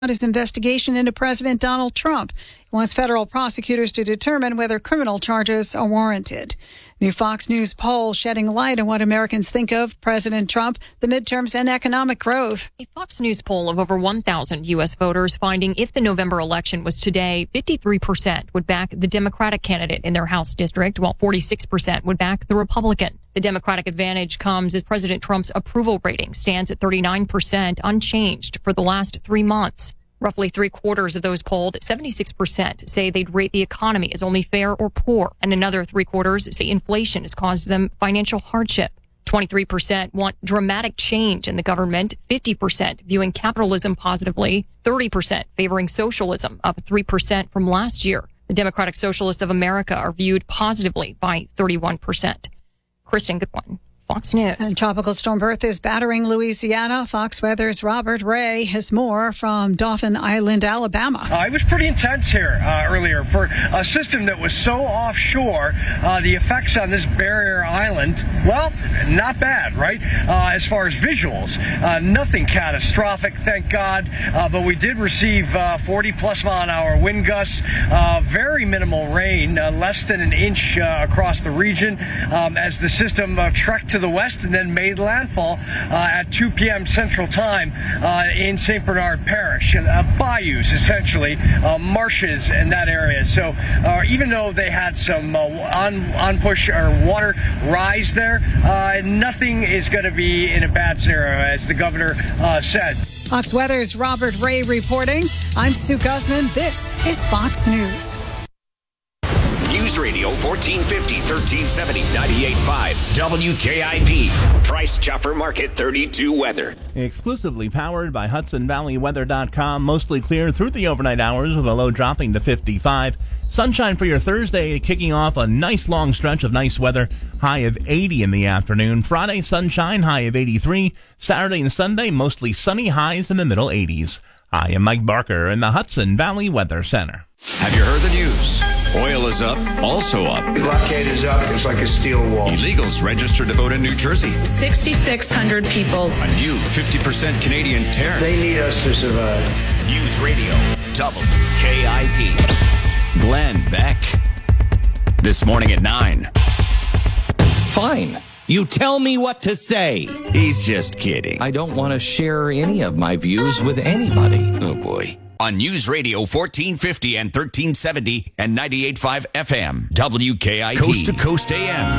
his investigation into President Donald Trump. He wants federal prosecutors to determine whether criminal charges are warranted. New Fox News poll shedding light on what Americans think of President Trump, the midterms, and economic growth. A Fox News poll of over 1,000 U.S. voters finding if the November election was today, 53% would back the Democratic candidate in their House district, while 46% would back the Republican. The Democratic advantage comes as President Trump's approval rating stands at 39%, unchanged for the last 3 months. Roughly three-quarters of those polled, 76%, say they'd rate the economy as only fair or poor, and another three-quarters say inflation has caused them financial hardship. 23% want dramatic change in the government, 50% viewing capitalism positively, 30% favoring socialism, up 3% from last year. The Democratic Socialists of America are viewed positively by 31%. Kristen Goodwin, Fox News. And Tropical Storm Bertha is battering Louisiana. Fox Weather's Robert Ray has more from Dauphin Island, Alabama. It was pretty intense here earlier for a system that was so offshore. The effects on this barrier island, well, not bad, right? As far as visuals, nothing catastrophic, thank God. But we did receive 40-plus mile-an-hour wind gusts, very minimal rain, less than an inch across the region as the system trekked to the west and then made landfall at 2 p.m. Central Time in St. Bernard Parish. Bayous, essentially, marshes in that area. So even though they had some on-push or water rise there, nothing is going to be in a bad scenario, as the governor said. Fox Weather's Robert Ray reporting. I'm Sue Guzman. This is Fox News. News Radio 1450, 1370, 98.5, WKIP. Price Chopper Market 32 weather. Exclusively powered by HudsonValleyWeather.com. Mostly clear through the overnight hours with a low dropping to 55. Sunshine for your Thursday, kicking off a nice long stretch of nice weather. High of 80 in the afternoon. Friday, sunshine, high of 83. Saturday and Sunday, mostly sunny, highs in the middle 80s. I am Mike Barker in the Hudson Valley Weather Center. Have you heard the news? Oil is up, also up. The blockade is up. It's like a steel wall. Illegals registered to vote in New Jersey. 6,600 people. A new 50% Canadian tariff. They need us to survive. News Radio, WKIP. Glenn Beck. This morning at 9. Fine. You tell me what to say. He's just kidding. I don't want to share any of my views with anybody. Oh, boy. On News Radio 1450 and 1370 and 98.5 FM, WKIP. Coast to Coast AM.